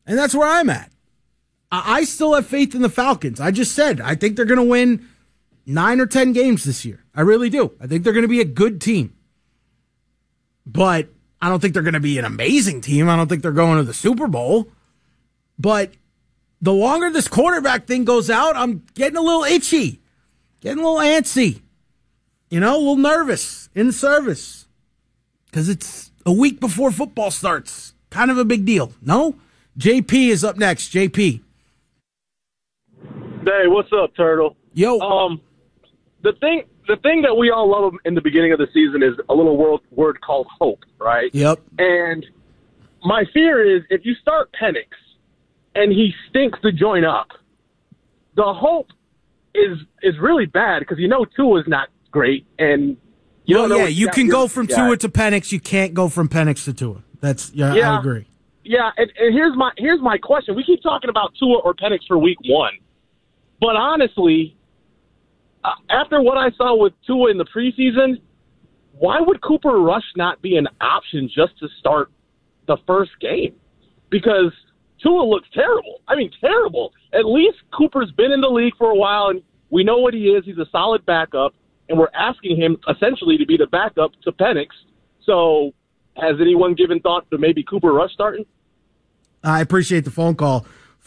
And that's where I'm at. I still have faith in the Falcons. I just said, I think they're going to win 9 or 10 games this year. I really do. I think they're going to be a good team. But I don't think they're going to be an amazing team. I don't think they're going to the Super Bowl. But the longer this quarterback thing goes out, I'm getting a little itchy, getting a little antsy, a little nervous in the service. Because it's a week before football starts. Kind of a big deal. No? JP is up next. JP. Hey, what's up, Turtle? Yo. The thing that we all love in the beginning of the season is a little word called hope, right? Yep. And my fear is if you start Penix and he stinks the joint up, the hope is really bad because Tua is not great, and you can go from Tua to Penix. You can't go from Penix to Tua. I agree. Yeah, and here's my question. We keep talking about Tua or Penix for week 1, but honestly, after what I saw with Tua in the preseason, why would Cooper Rush not be an option just to start the first game? Because Tua looks terrible. I mean, terrible. At least Cooper's been in the league for a while, and we know what he is. He's a solid backup, and we're asking him essentially to be the backup to Penix. So has anyone given thought to maybe Cooper Rush starting? I appreciate the phone call,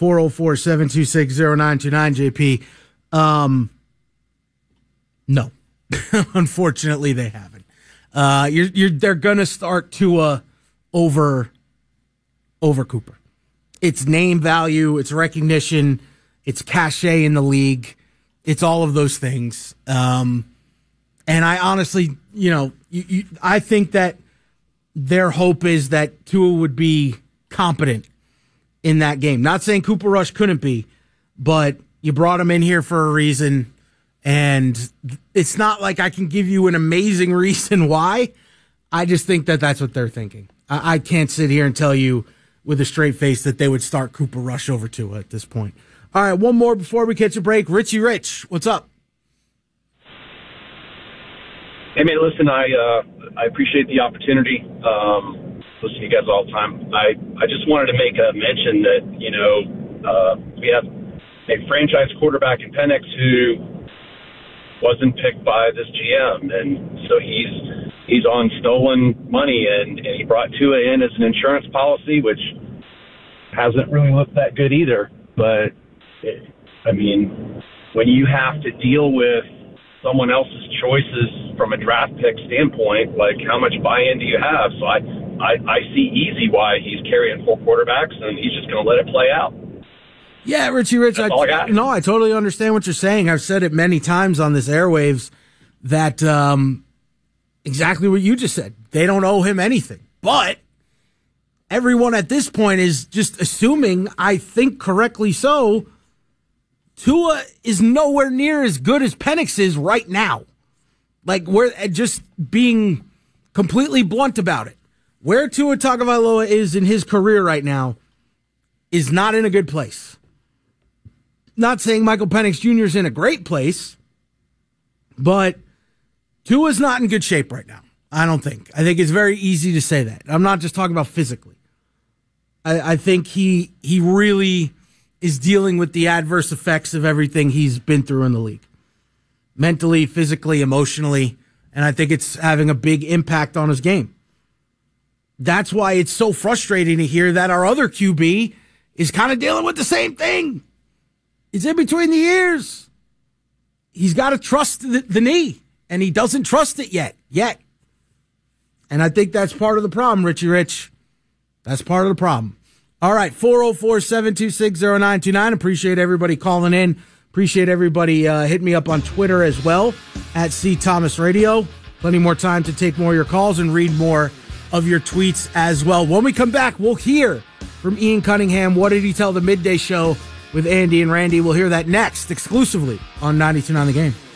404-726-0929, JP. No, unfortunately they haven't. They're gonna start Tua over Cooper. It's name value, it's recognition, it's cachet in the league, it's all of those things. And I honestly, I think that their hope is that Tua would be competent in that game. Not saying Cooper Rush couldn't be, but you brought him in here for a reason. And it's not like I can give you an amazing reason why. I just think that that's what they're thinking. I can't sit here and tell you with a straight face that they would start Cooper Rush over Tua at this point. All right, one more before we catch a break. Richie Rich, what's up? Hey, man, listen, I appreciate the opportunity. Listen to you guys all the time. I just wanted to make a mention that, we have a franchise quarterback in Penix who wasn't picked by this GM, and so he's on stolen money, and he brought Tua in as an insurance policy, which hasn't really looked that good either. But when you have to deal with someone else's choices from a draft pick standpoint, like how much buy-in do you have? So I see easy why he's carrying 4 quarterbacks, and he's just going to let it play out. Yeah, Richie Rich, That's all I got. No, I totally understand what you're saying. I've said it many times on this airwaves that exactly what you just said. They don't owe him anything. But everyone at this point is just assuming, I think correctly so, Tua is nowhere near as good as Penix is right now. Like, we're just being completely blunt about it. Where Tua Tagovailoa is in his career right now is not in a good place. Not saying Michael Penix Jr. is in a great place, but Tua's not in good shape right now. I don't think. I think it's very easy to say that. I'm not just talking about physically. I think he really is dealing with the adverse effects of everything he's been through in the league. Mentally, physically, emotionally, and I think it's having a big impact on his game. That's why it's so frustrating to hear that our other QB is kind of dealing with the same thing. It's in between the ears. He's got to trust the knee, and he doesn't trust it yet. And I think that's part of the problem, Richie Rich. That's part of the problem. All right, 404-726-0929. Appreciate everybody calling in. Appreciate everybody hitting me up on Twitter as well, at C Thomas Radio. Plenty more time to take more of your calls and read more of your tweets as well. When we come back, we'll hear from Ian Cunningham. What did he tell the midday show with Andy and Randy? We'll hear that next, exclusively on 92.9 The Game.